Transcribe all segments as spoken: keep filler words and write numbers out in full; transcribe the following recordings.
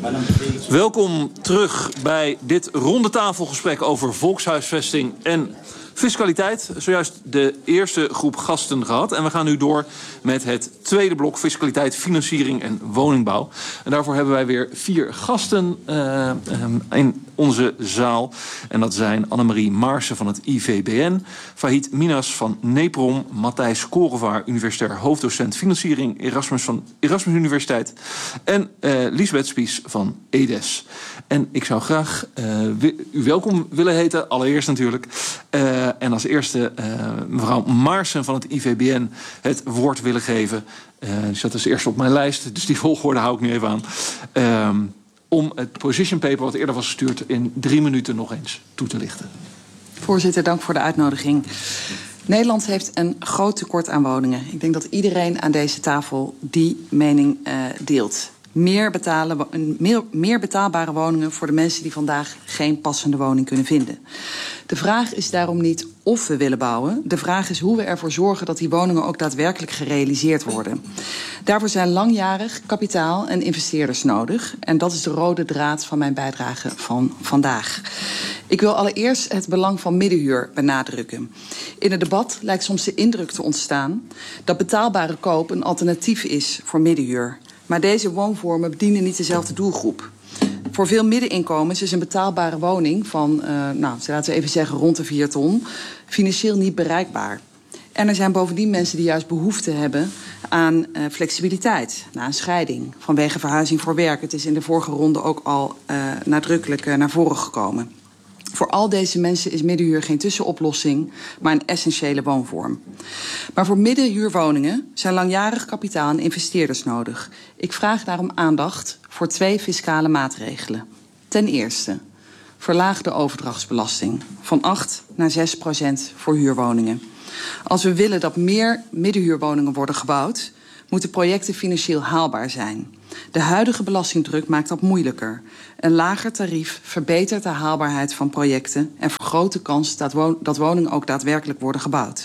Welkom terug bij dit rondetafelgesprek over volkshuisvesting en fiscaliteit. Zojuist de eerste groep gasten gehad. En we gaan nu door met het tweede blok fiscaliteit, financiering en woningbouw. En daarvoor hebben wij weer vier gasten uh, um, in onze zaal. En dat zijn Annemarie Maarsen van het I V B N, Fahid Minas van NEPROM, Matthijs Korevaar, universitair hoofddocent financiering Erasmus van Erasmus Universiteit en uh, Liesbeth Spies van E D E S. En ik zou graag uh, u welkom willen heten, allereerst natuurlijk. Uh, en als eerste uh, mevrouw Maarsen van het I V B N het woord willen geven. Uh, die zat als eerste op mijn lijst, dus die volgorde hou ik nu even aan. Uh, om het position paper wat eerder was gestuurd in drie minuten nog eens toe te lichten. Voorzitter, dank voor de uitnodiging. Nederland heeft een groot tekort aan woningen. Ik denk dat iedereen aan deze tafel die mening uh, deelt. Meer, betalen, meer, meer betaalbare woningen voor de mensen die vandaag geen passende woning kunnen vinden. De vraag is daarom niet of we willen bouwen. De vraag is hoe we ervoor zorgen dat die woningen ook daadwerkelijk gerealiseerd worden. Daarvoor zijn langjarig kapitaal en investeerders nodig. En dat is de rode draad van mijn bijdrage van vandaag. Ik wil allereerst het belang van middenhuur benadrukken. In het debat lijkt soms de indruk te ontstaan dat betaalbare koop een alternatief is voor middenhuur. Maar deze woonvormen bedienen niet dezelfde doelgroep. Voor veel middeninkomens is een betaalbare woning van, uh, nou, laten we even zeggen, rond de vier ton, financieel niet bereikbaar. En er zijn bovendien mensen die juist behoefte hebben aan uh, flexibiliteit, na een scheiding, vanwege verhuizing voor werk. Het is in de vorige ronde ook al uh, nadrukkelijk uh, naar voren gekomen. Voor al deze mensen is middenhuur geen tussenoplossing, maar een essentiële woonvorm. Maar voor middenhuurwoningen zijn langjarig kapitaal en investeerders nodig. Ik vraag daarom aandacht voor twee fiscale maatregelen. Ten eerste, verlaag de overdrachtsbelasting van acht naar zes procent voor huurwoningen. Als we willen dat meer middenhuurwoningen worden gebouwd, moeten projecten financieel haalbaar zijn. De huidige belastingdruk maakt dat moeilijker. Een lager tarief verbetert de haalbaarheid van projecten en vergroot de kans dat, won- dat woningen ook daadwerkelijk worden gebouwd.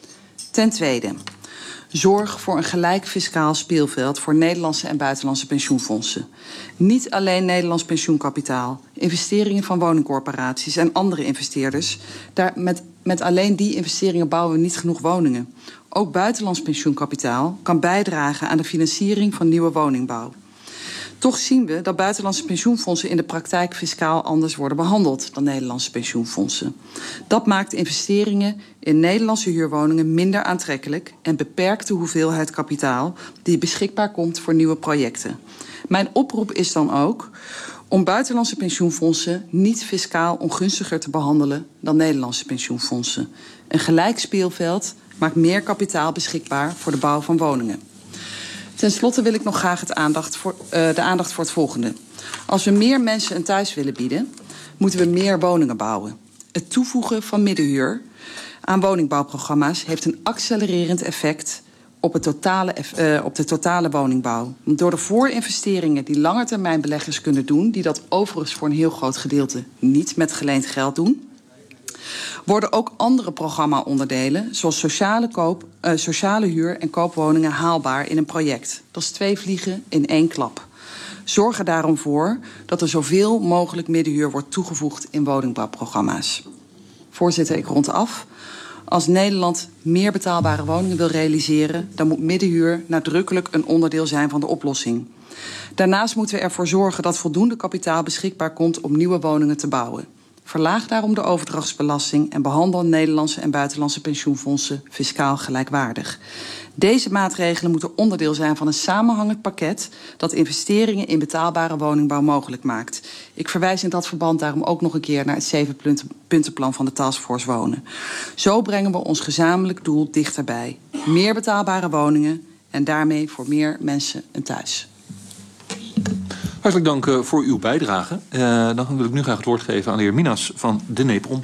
Ten tweede, zorg voor een gelijk fiscaal speelveld voor Nederlandse en buitenlandse pensioenfondsen. Niet alleen Nederlands pensioenkapitaal, investeringen van woningcorporaties en andere investeerders. Daar met, met alleen die investeringen bouwen we niet genoeg woningen. Ook buitenlands pensioenkapitaal kan bijdragen aan de financiering van nieuwe woningbouw. Toch zien we dat buitenlandse pensioenfondsen in de praktijk fiscaal anders worden behandeld dan Nederlandse pensioenfondsen. Dat maakt investeringen in Nederlandse huurwoningen minder aantrekkelijk en beperkt de hoeveelheid kapitaal die beschikbaar komt voor nieuwe projecten. Mijn oproep is dan ook om buitenlandse pensioenfondsen niet fiscaal ongunstiger te behandelen dan Nederlandse pensioenfondsen. Een gelijk speelveld maakt meer kapitaal beschikbaar voor de bouw van woningen. Ten slotte wil ik nog graag het aandacht voor, uh, de aandacht voor het volgende. Als we meer mensen een thuis willen bieden, moeten we meer woningen bouwen. Het toevoegen van middenhuur aan woningbouwprogramma's heeft een accelererend effect op, het totale, uh, op de totale woningbouw. Door de voorinvesteringen die langetermijnbeleggers kunnen doen, die dat overigens voor een heel groot gedeelte niet met geleend geld doen, worden ook andere programma-onderdelen, zoals sociale, koop, uh, sociale huur en koopwoningen, haalbaar in een project. Dat is twee vliegen in één klap. Zorg er daarom voor dat er zoveel mogelijk middenhuur wordt toegevoegd in woningbouwprogramma's. Voorzitter, ik rond af. Als Nederland meer betaalbare woningen wil realiseren, dan moet middenhuur nadrukkelijk een onderdeel zijn van de oplossing. Daarnaast moeten we ervoor zorgen dat voldoende kapitaal beschikbaar komt om nieuwe woningen te bouwen. Verlaag daarom de overdrachtsbelasting en behandel Nederlandse en buitenlandse pensioenfondsen fiscaal gelijkwaardig. Deze maatregelen moeten onderdeel zijn van een samenhangend pakket dat investeringen in betaalbare woningbouw mogelijk maakt. Ik verwijs in dat verband daarom ook nog een keer naar het zevenpuntenplan van de Taskforce Wonen. Zo brengen we ons gezamenlijk doel dichterbij. Meer betaalbare woningen en daarmee voor meer mensen een thuis. Hartelijk dank uh, voor uw bijdrage. Uh, dan wil ik nu graag het woord geven aan de heer Minas van de NEPROM.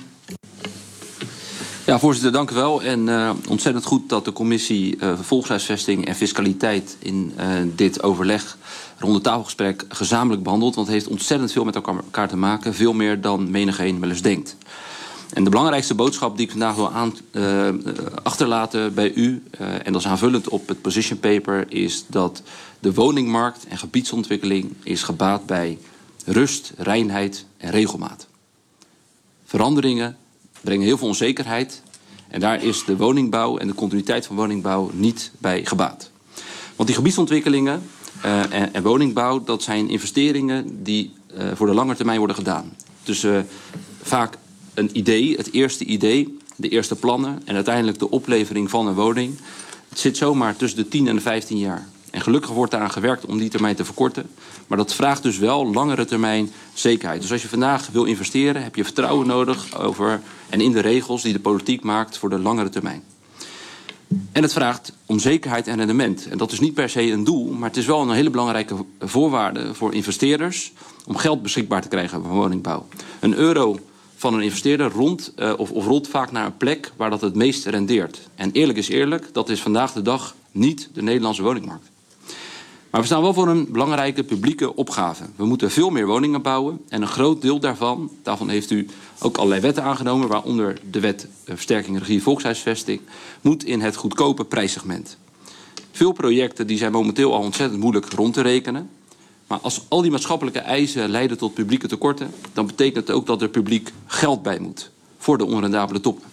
Ja, voorzitter, dank u wel. En uh, ontzettend goed dat de commissie uh, volkshuisvesting en fiscaliteit in uh, dit overleg, rondetafelgesprek, gezamenlijk behandelt. Want het heeft ontzettend veel met elkaar te maken. Veel meer dan menigeen wel eens denkt. En de belangrijkste boodschap die ik vandaag wil aan, uh, achterlaten bij u, uh, en dat is aanvullend op het position paper, is dat de woningmarkt en gebiedsontwikkeling is gebaat bij rust, reinheid en regelmaat. Veranderingen brengen heel veel onzekerheid en daar is de woningbouw en de continuïteit van woningbouw niet bij gebaat. Want die gebiedsontwikkelingen uh, en, en woningbouw, dat zijn investeringen die uh, voor de lange termijn worden gedaan. Dus uh, vaak een idee, het eerste idee, de eerste plannen en uiteindelijk de oplevering van een woning. Het zit zomaar tussen de tien en de vijftien jaar. En gelukkig wordt daaraan gewerkt om die termijn te verkorten. Maar dat vraagt dus wel langere termijn zekerheid. Dus als je vandaag wil investeren, heb je vertrouwen nodig over en in de regels die de politiek maakt voor de langere termijn. En het vraagt om zekerheid en rendement. En dat is niet per se een doel, maar het is wel een hele belangrijke voorwaarde voor investeerders om geld beschikbaar te krijgen voor woningbouw. Een euro van een investeerder rond, uh, of, of rolt vaak naar een plek waar dat het meest rendeert. En eerlijk is eerlijk, dat is vandaag de dag niet de Nederlandse woningmarkt. Maar we staan wel voor een belangrijke publieke opgave. We moeten veel meer woningen bouwen en een groot deel daarvan, daarvan heeft u ook allerlei wetten aangenomen, waaronder de wet versterking regie volkshuisvesting, moet in het goedkope prijssegment. Veel projecten die zijn momenteel al ontzettend moeilijk rond te rekenen. Maar als al die maatschappelijke eisen leiden tot publieke tekorten, dan betekent het ook dat er publiek geld bij moet voor de onrendabele toppen.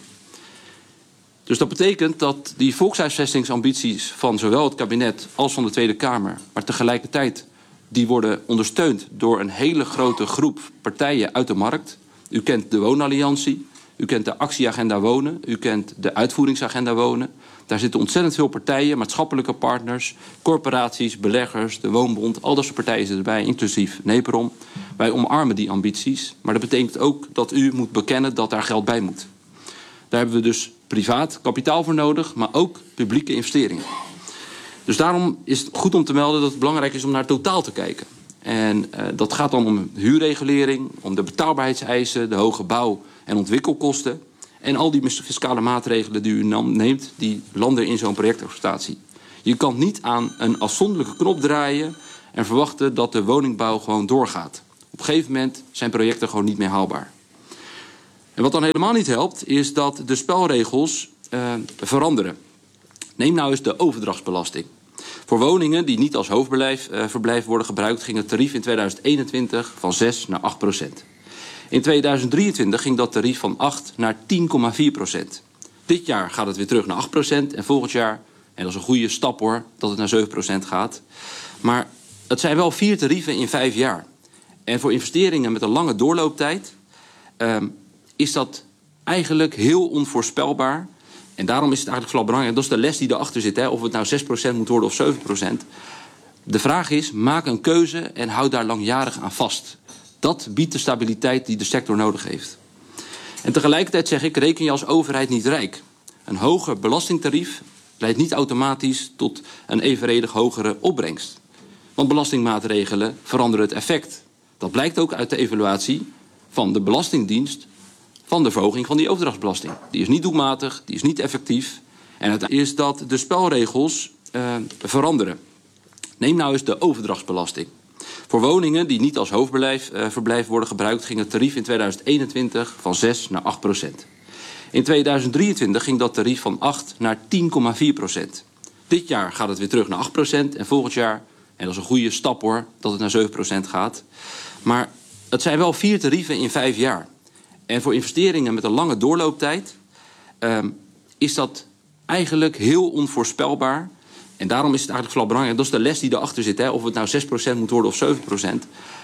Dus dat betekent dat die volkshuisvestingsambities van zowel het kabinet als van de Tweede Kamer, maar tegelijkertijd die worden ondersteund door een hele grote groep partijen uit de markt. U kent de Woonalliantie, u kent de actieagenda Wonen, u kent de uitvoeringsagenda Wonen. Daar zitten ontzettend veel partijen, maatschappelijke partners, corporaties, beleggers, de Woonbond, al dat soort partijen zitten erbij, inclusief Neperom. Wij omarmen die ambities, maar dat betekent ook dat u moet bekennen dat daar geld bij moet. Daar hebben we dus privaat kapitaal voor nodig, maar ook publieke investeringen. Dus daarom is het goed om te melden dat het belangrijk is om naar het totaal te kijken. En uh, dat gaat dan om huurregulering, om de betaalbaarheidseisen, de hoge bouw- en ontwikkelkosten en al die fiscale maatregelen die u neemt, die landen in zo'n projectexploitatie. Je kan niet aan een afzonderlijke knop draaien en verwachten dat de woningbouw gewoon doorgaat. Op een gegeven moment zijn projecten gewoon niet meer haalbaar. En wat dan helemaal niet helpt, is dat de spelregels uh, veranderen. Neem nou eens de overdrachtsbelasting. Voor woningen die niet als hoofdverblijf uh, worden gebruikt, ging het tarief in tweeduizend eenentwintig van zes naar acht procent. In tweeduizend drieëntwintig ging dat tarief van acht naar tien komma vier procent. Dit jaar gaat het weer terug naar acht procent en volgend jaar, en dat is een goede stap hoor, dat het naar zeven procent gaat. Maar het zijn wel vier tarieven in vijf jaar. En voor investeringen met een lange doorlooptijd uh, is dat eigenlijk heel onvoorspelbaar. En daarom is het eigenlijk vooral belangrijk, dat is de les die erachter zit, hè, of het nou zes procent moet worden of zeven procent. De vraag is, maak een keuze en houd daar langjarig aan vast. Dat biedt de stabiliteit die de sector nodig heeft. En tegelijkertijd zeg ik, reken je als overheid niet rijk. Een hoger belastingtarief leidt niet automatisch tot een evenredig hogere opbrengst. Want belastingmaatregelen veranderen het effect. Dat blijkt ook uit de evaluatie van de Belastingdienst van de verhoging van die overdrachtsbelasting. Die is niet doelmatig, die is niet effectief. En het is dat de spelregels uh, veranderen. Neem nou eens de overdrachtsbelasting. Voor woningen die niet als hoofdverblijf uh, worden gebruikt, ging het tarief in tweeduizend eenentwintig van zes naar acht procent. In tweeduizend drieëntwintig ging dat tarief van acht naar tien komma vier procent. Dit jaar gaat het weer terug naar acht procent en volgend jaar, en dat is een goede stap hoor, dat het naar zeven procent gaat. Maar het zijn wel vier tarieven in vijf jaar. En voor investeringen met een lange doorlooptijd uh, is dat eigenlijk heel onvoorspelbaar. En daarom is het eigenlijk vooral belangrijk, dat is de les die erachter zit, hè, of het nou zes procent moet worden of zeven procent.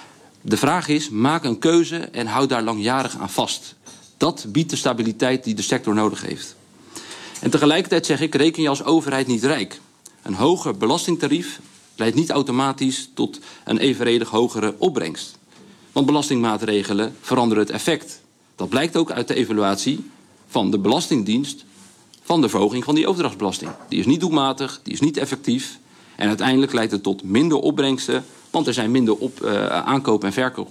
De vraag is, maak een keuze en houd daar langjarig aan vast. Dat biedt de stabiliteit die de sector nodig heeft. En tegelijkertijd zeg ik, reken je als overheid niet rijk. Een hoger belastingtarief leidt niet automatisch tot een evenredig hogere opbrengst. Want belastingmaatregelen veranderen het effect. Dat blijkt ook uit de evaluatie van de Belastingdienst van de verhoging van die overdrachtsbelasting. Die is niet doelmatig, die is niet effectief. En uiteindelijk leidt het tot minder opbrengsten, want er zijn minder op, uh, aankoop en verkoop